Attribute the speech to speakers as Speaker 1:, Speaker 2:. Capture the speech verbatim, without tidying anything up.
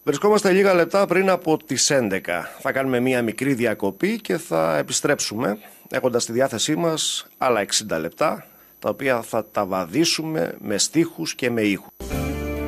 Speaker 1: Βρισκόμαστε λίγα λεπτά πριν από τις έντεκα. Θα κάνουμε μία μικρή διακοπή και θα επιστρέψουμε έχοντας στη διάθεσή μας άλλα εξήντα λεπτά, τα οποία θα τα βαδίσουμε με στίχους και με ήχους.